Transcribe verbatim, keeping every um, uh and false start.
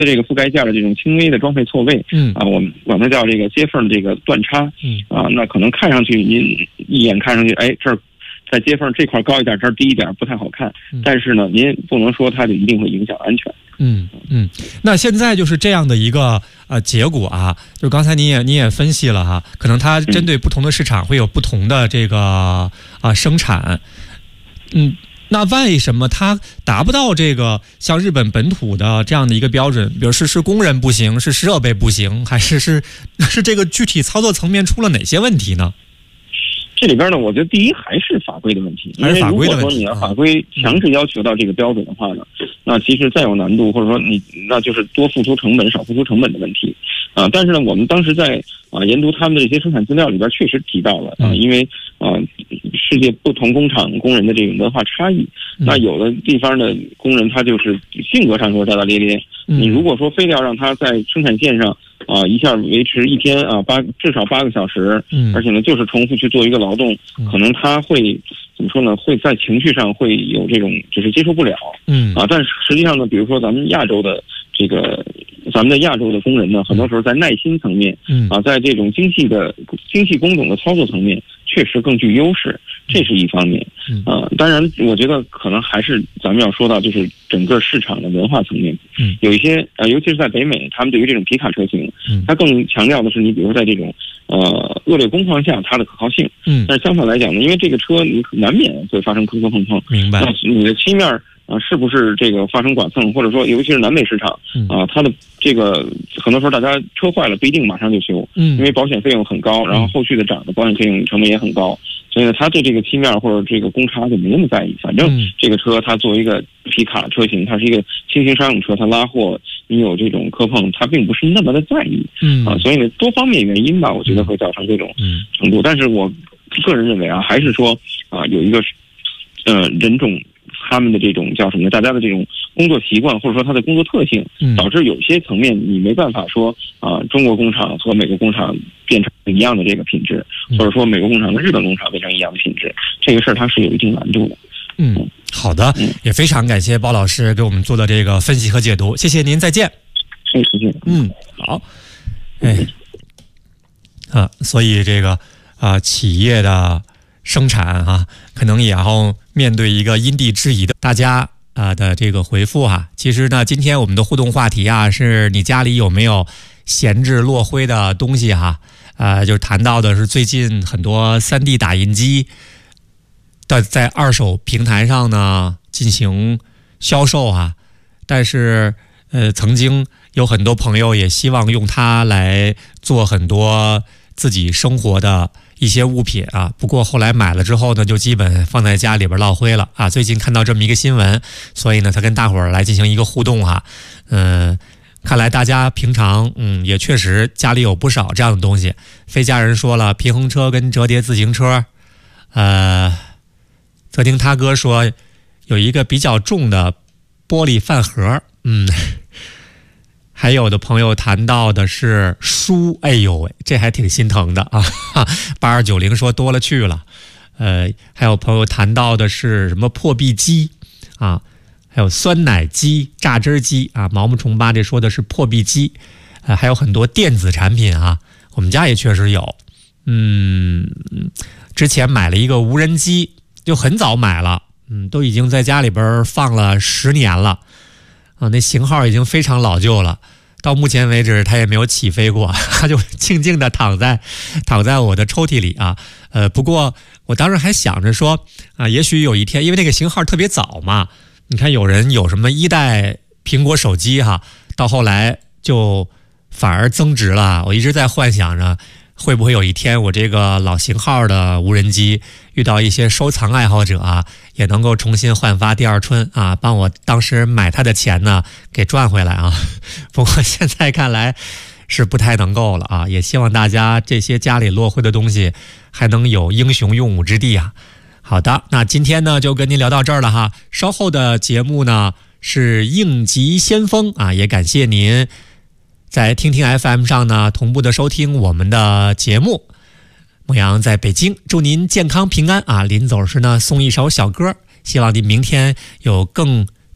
这个覆盖件的这种轻微的装配错位， 嗯啊，我们管它叫这个接缝的这个断差， 嗯啊，那可能看上去您一眼看上去，哎，这儿在接缝这块高一点，这儿低一点，不太好看。但是呢，您不能说它就一定会影响安全。 嗯嗯，那现在就是这样的一个呃结果啊，就刚才您也您也分析了哈，可能它针对不同的市场会有不同的这个啊、呃、生产，嗯。那为什么它达不到这个像日本本土的这样的一个标准？比如是是工人不行，是设备不行，还是是是这个具体操作层面出了哪些问题呢？ 这里边呢，我觉得第一还是法规的问题，因为如果说你要法规强制要求到这个标准的话呢，那其实再有难度，或者说你那就是多付出成本少付出成本的问题啊。但是呢，我们当时在啊研读他们的这些生产资料里边，确实提到了啊，因为啊世界不同工厂工人的这种文化差异，那有的地方的工人他就是性格上说大大咧咧，你如果说非得要让他在生产线上啊，一下维持一天啊八至少八个小时，嗯，而且呢就是重复去做一个劳动，可能他会怎么说呢？会在情绪上会有这种就是接受不了，嗯啊，但是实际上呢，比如说咱们亚洲的这个咱们的亚洲的工人呢，很多时候在耐心层面，嗯啊，在这种精细的精细工种的操作层面，确实更具优势，这是一方面，啊，当然我觉得可能还是咱们要说到就是整个市场的文化层面，嗯，有一些呃，尤其是在北美，他们对于这种皮卡车型，嗯，它更强调的是你比如说在这种呃恶劣工况下它的可靠性，嗯，但是相反来讲呢，因为这个车你难免会发生磕磕碰碰， 明白？ 那你的漆面啊，是不是这个发生剐蹭，或者说尤其是南美市场啊，它的这个很多时候大家车坏了不一定马上就修，嗯，因为保险费用很高，然后后续的涨的保险费用成本也很高，所以呢，他对这个漆面或者这个公差就没那么在意。反正这个车它作为一个皮卡车型，它是一个轻型商用车，它拉货你有这种磕碰，它并不是那么的在意，嗯啊，所以呢，多方面原因吧，我觉得会造成这种程度。但是我个人认为啊，还是说啊，有一个呃人种。他们的这种叫什么呢？大家的这种工作习惯，或者说他的工作特性，导致有些层面你没办法说啊、呃，中国工厂和美国工厂变成一样的这个品质，或者说美国工厂跟日本工厂变成一样的品质，这个事儿它是有一定难度的。 嗯，好的，也非常感谢包老师给我们做的这个分析和解读，谢谢您，再见。 哎，谢谢。 嗯，好。哎，啊，所以这个啊、呃，企业的生产啊，可能也要面对一个因地制宜的大家啊的这个回复哈。其实呢，今天我们的互动话题啊，是你家里有没有闲置落灰的东西哈？呃，就是谈到的是最近很多 三 D 打印机的在二手平台上呢进行销售啊，但是呃，曾经有很多朋友也希望用它来做很多自己生活的一些物品啊，不过后来买了之后呢，就基本放在家里边落灰了啊。最近看到这么一个新闻，所以呢，他跟大伙儿来进行一个互动哈。嗯、呃，看来大家平常嗯也确实家里有不少这样的东西。飞家人说了，平衡车跟折叠自行车，呃，则听他哥说有一个比较重的玻璃饭盒，嗯。还有的朋友谈到的是书，哎呦喂，这还挺心疼的啊！八二九零说多了去了，呃，还有朋友谈到的是什么破壁机啊，还有酸奶机、榨汁机啊。毛毛虫吧这说的是破壁机，呃，还有很多电子产品啊，我们家也确实有。嗯，之前买了一个无人机，就很早买了，嗯，都已经在家里边放了十年了。啊，那型号已经非常老旧了，到目前为止它也没有起飞过，它就静静的躺在躺在我的抽屉里啊。呃，不过我当时还想着说啊，也许有一天，因为那个型号特别早嘛，你看有人有什么一代苹果手机哈，到后来就反而增值了。我一直在幻想着，会不会有一天我这个老型号的无人机遇到一些收藏爱好者啊，也能够重新焕发第二春啊，帮我当时买它的钱呢给赚回来啊。不过现在看来是不太能够了啊，也希望大家这些家里落灰的东西还能有英雄用武之地啊。好的，那今天呢就跟您聊到这儿了哈，稍后的节目呢是应急先锋啊，也感谢您在听听 F M 上呢同步的收听我们的节目。牧羊在北京，祝您健康平安啊！临走时呢送一首小歌，希望您明天有更